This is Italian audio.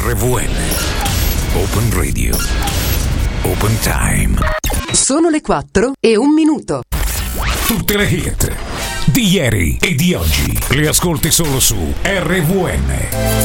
RVN. Open Radio. Open Time. Sono le 4:01. Tutte le hit di ieri e di oggi le ascolti solo su RVN.